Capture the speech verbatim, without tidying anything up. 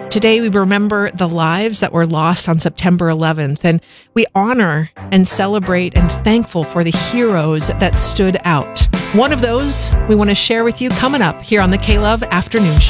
Today, we remember the lives that were lost on September eleventh, and we honor and celebrate and thankful for the heroes that stood out. One of those we want to share with you coming up here on the K-Love Afternoon Show.